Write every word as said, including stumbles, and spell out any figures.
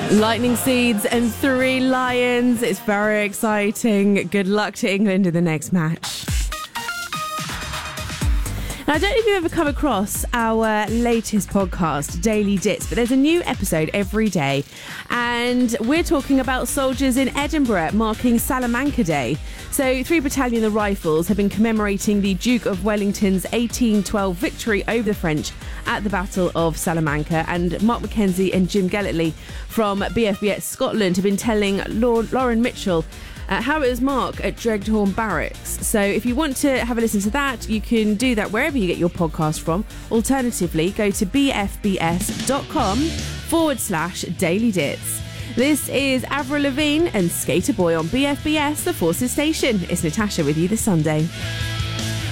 Lightning Seeds and Three Lions. It's very exciting. Good luck to England in the next match. Now, I don't know if you've ever come across our latest podcast, Daily Dits, but there's a new episode every day, and we're talking about soldiers in Edinburgh marking Salamanca Day. So, three Battalion of Rifles have been commemorating the Duke of Wellington's eighteen twelve victory over the French at the Battle of Salamanca, and Mark Mackenzie and Jim Gellertley from B F B S Scotland have been telling Lauren Mitchell Uh, how it was Mark at Dreghorn Barracks. So if you want to have a listen to that, you can do that wherever you get your podcast from. Alternatively, go to bfbs.com forward slash Daily Dits. This is Avril Lavigne and Skater Boy on B F B S, the Forces Station. It's Natasha with you this Sunday.